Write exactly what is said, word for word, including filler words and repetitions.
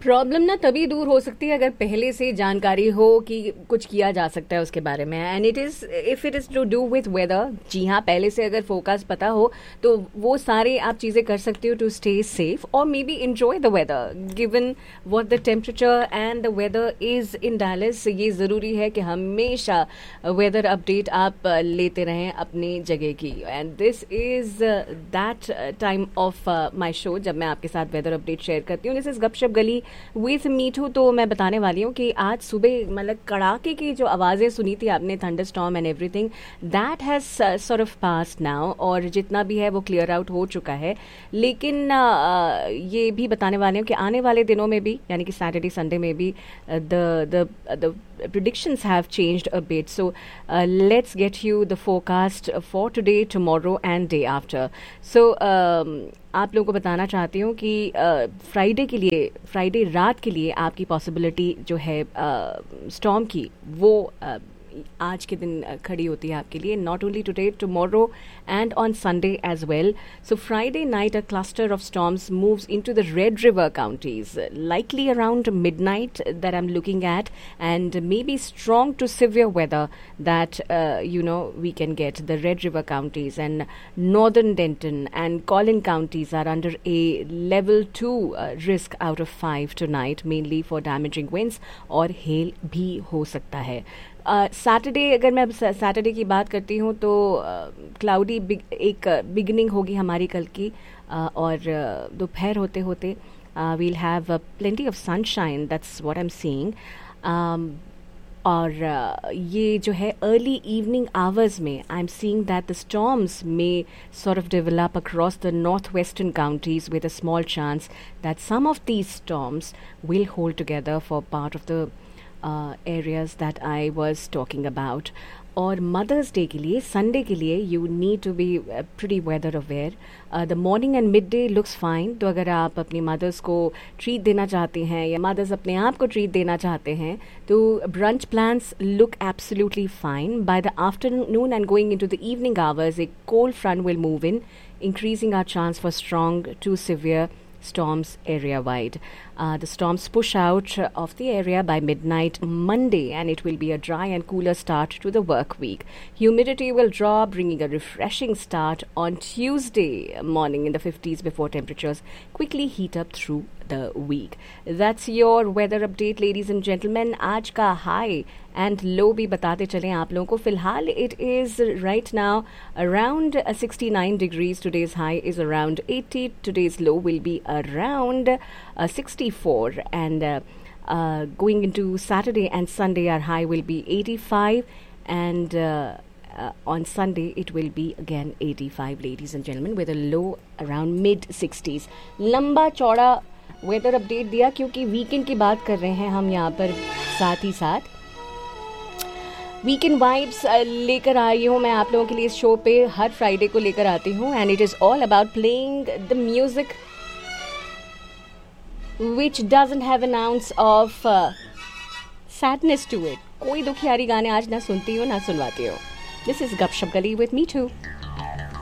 Problem ना तभी दूर हो सकती है अगर पहले से जानकारी हो कि कुछ किया जा सकता है उसके बारे में, and it is if it is to do with weather. जी हाँ, पहले से अगर फोकास पता हो तो वो सारे आप चीज़ें कर सकते हो टू स्टे सेफ और may be enjoy the weather given what the temperature and the weather is in Dallas. ये ज़रूरी है कि हमेशा वेदर अपडेट आप लेते रहें अपनी जगह की, and this is that time of my show जब मैं आपके साथ वेदर अपडेट शेयर करती हूँ। दिस इज़ गपशप गली विथ मीठू। तो मैं बताने वाली हूँ कि आज सुबह मतलब कड़ाके की जो आवाज़ें सुनी थी आपने, thunder storm and everything, that has sort of past now, और जितना भी है वो क्लियर आउट हो चुका है। लेकिन uh, ये भी बताने वाले हूँ कि आने वाले दिनों में भी, यानी कि सैटरडे संडे में भी the the the predictions have changed a bit. So uh, let's get you the forecast for today, tomorrow and day after. So um, आप लोगों को बताना चाहती हूँ कि फ्राइडे uh, के लिए, फ्राइडे रात के लिए आपकी पॉसिबिलिटी जो है स्टॉर्म uh, की, वो uh, आज के दिन खड़ी होती है आपके लिए, not only today, tomorrow and on Sunday as well. So Friday night a cluster of storms moves into the red river counties, likely around midnight that I'm looking at, and maybe strong to severe weather that uh, you know we can get. The Red River counties and northern Denton and Collin counties are under a level two uh, risk out of five tonight, mainly for damaging winds और hail भी हो सकता है. Saturday uh, अगर मैं Saturday की बात करती हूँ तो क्लाउडी uh, एक बिगनिंग uh, होगी हमारी कल की, uh, और uh, दोपहर होते होते we'll have plenty of sunshine, that's what I am seeing. और uh, ये जो है अर्ली इवनिंग आवर्स में I am seeing that the storms में sort of develop across the north western counties with a small chance that some of these storms will hold together for part of the Uh, areas that I was talking about. और mother's day के लिए, Sunday के लिए, you need to be pretty weather aware. The morning and mid day looks fine. तो अगर आप अपनी mother's को ट्रीट देना चाहते हैं या मदर्स अपने आप को ट्रीट देना चाहते हैं तो brunch plans look absolutely fine. By the afternoon and going into the evening hours a cold front will move in, increasing our chance for strong to severe storms area wide. Uh, the storms push out of the area by midnight Monday, and it will be a dry and cooler start to the work week. Humidity will drop, bringing a refreshing start on Tuesday morning in the fifties before temperatures quickly heat up through the week. That's your weather update, ladies and gentlemen. आज का high and low भी बताते चलें आप लोगों को. फिलहाल it is right now around uh, sixty-nine degrees. Today's high is around eighty. Today's low will be around uh, sixty-four, and uh, uh, going into Saturday and Sunday our high will be eighty-five, and uh, uh, on Sunday it will be again eighty-five, ladies and gentlemen, with a low around mid sixties. लंबा चौड़ा weather update दिया क्योंकि weekend की बात कर रहे हैं हम यहाँ पर. साथ ही साथ वीकेंड वाइब्स लेकर आई हूँ मैं आप लोगों के लिए. इस शो पे हर फ्राइडे को लेकर आती हूँ, and it is all about playing the music which doesn't have an ounce of sadness to it. कोई दुखियारी गाने आज ना सुनती हो ना सुनवाती हो. दिस इज गपशप गली विथ मीठू.